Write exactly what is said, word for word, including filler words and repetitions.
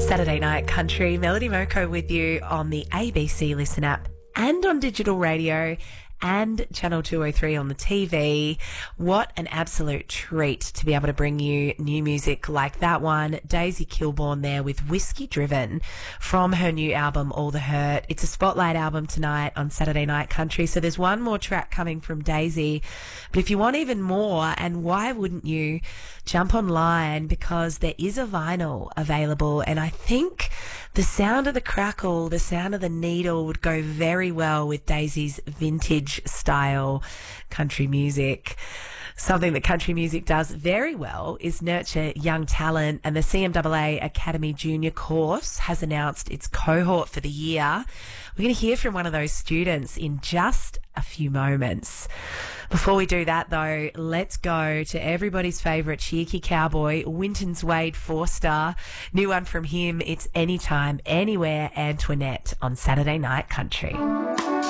Saturday Night Country, Melody Moko with you on the A B C Listen app and on digital radio and Channel two oh three on the T V. What an absolute treat to be able to bring you new music like that one. Daisy Kilborn there with Whiskey Driven from her new album, All the Hurt. It's a spotlight album tonight on Saturday Night Country, so there's one more track coming from Daisy. But if you want even more, and why wouldn't you, jump online because there is a vinyl available, and I think the sound of the crackle, the sound of the needle would go very well with Daisy's vintage style country music. Something that country music does very well is nurture young talent, and the C M A A Academy Junior course has announced its cohort for the year. We're going to hear from one of those students in just a few moments. Before we do that, though, let's go to everybody's favourite cheeky cowboy, Winton's Wade Forster. New one from him, it's Anytime, Anywhere, Antoinette on Saturday Night Country.